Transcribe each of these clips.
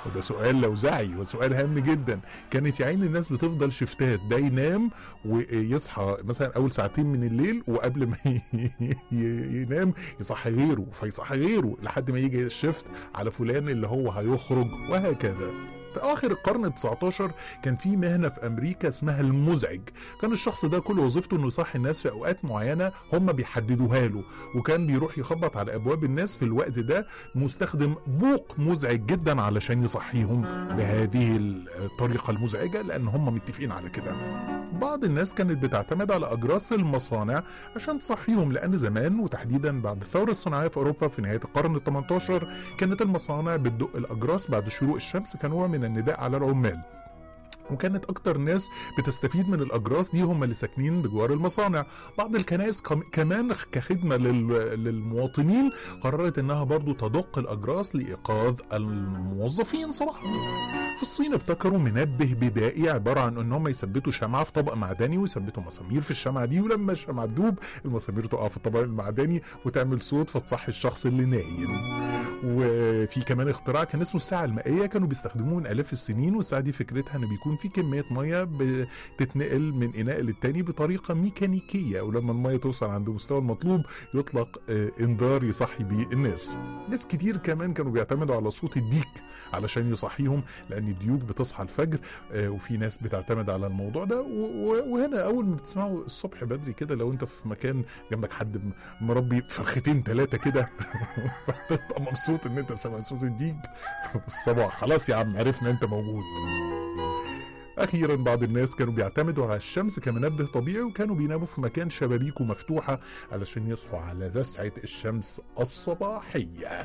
وده سؤال لوزعي وسؤال هام جدا. كانت يا عيني الناس بتفضل شفتات، ده ينام ويصحى مثلا اول ساعتين من الليل، وقبل ما ينام يصحي غيره، فيصحي غيره لحد ما يجي الشفت على فلان اللي هو هيخرج، وهكذا. في اخر القرن ال19 كان في مهنه في امريكا اسمها المزعج. كان الشخص ده كل وظيفته انه يصحي الناس في اوقات معينه هم بيحددوها له، وكان بيروح يخبط على ابواب الناس في الوقت ده، مستخدم بوق مزعج جدا علشان يصحيهم بهذه الطريقه المزعجه، لان هم متفقين على كده. بعض الناس كانت بتعتمد على اجراس المصانع عشان تصحيهم، لان زمان وتحديدا بعد الثوره الصناعيه في اوروبا في نهايه القرن ال18 كانت المصانع بتدق الاجراس بعد شروق الشمس كنوع من النداء على العمال. وكانت اكتر ناس بتستفيد من الاجراس دي هم اللي ساكنين بجوار المصانع. بعض الكنائس كمان كخدمه للمواطنين قررت انها برضو تدق الاجراس لايقاظ الموظفين صباحا. في الصين ابتكروا منبه بدائي عباره عن ان هم يثبتوا شمعه في طبق معدني ويثبتوا مسامير في الشمعه دي، ولما الشمعه تدوب المسامير تقع في الطبق المعدني وتعمل صوت فتصحي الشخص اللي نايم. وفي كمان اختراع كان اسمه الساعه المائيه، كانوا بيستخدموه من الاف السنين، والساعه دي فكرتها ان بيكون في كميه ميه بتتنقل من اناء للتاني بطريقه ميكانيكيه، ولما الميه توصل عند المستوى المطلوب يطلق انذار يصحي بيه الناس. ناس كتير كمان كانوا بيعتمدوا على صوت الديك علشان يصحيهم، لان الديوك بتصحى الفجر، وفي ناس بتعتمد على الموضوع ده. وهنا اول ما بتسمعوا الصبح بدري كده، لو انت في مكان جنبك حد مربي فرختين 3 كده فتبقى مبسوط ان انت سامع صوت الديك الصباح، خلاص يا عم عرفنا انت موجود. اخيرا بعض الناس كانوا بيعتمدوا على الشمس كمنبه طبيعي، وكانوا بيناموا في مكان شبابيكه مفتوحه علشان يصحوا على لسعه الشمس الصباحيه.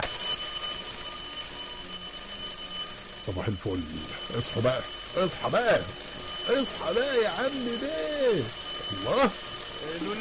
صباح الفل، اصحوا بقى، اصحى بقى، اصحى بقى يا عم بيه. الله.